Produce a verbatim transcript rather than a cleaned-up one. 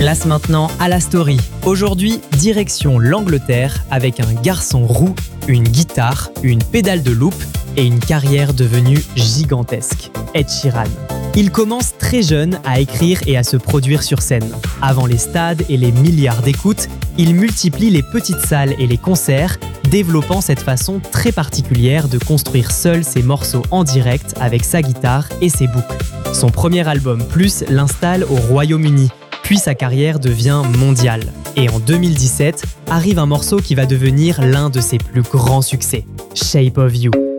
Place maintenant à la story. Aujourd'hui, direction l'Angleterre avec un garçon roux, une guitare, une pédale de loop et une carrière devenue gigantesque. Ed Sheeran. Il commence très jeune à écrire et à se produire sur scène. Avant les stades et les milliards d'écoutes, il multiplie les petites salles et les concerts, développant cette façon très particulière de construire seul ses morceaux en direct avec sa guitare et ses boucles. Son premier album Plus l'installe au Royaume-Uni, puis sa carrière devient mondiale. Et en deux mille dix-sept, arrive un morceau qui va devenir l'un de ses plus grands succès, Shape of You.